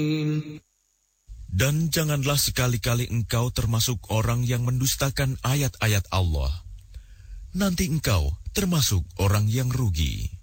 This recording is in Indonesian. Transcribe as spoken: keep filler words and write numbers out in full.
Dan janganlah sekali-kali engkau termasuk orang yang mendustakan ayat-ayat Allah. Nanti engkau termasuk orang yang rugi.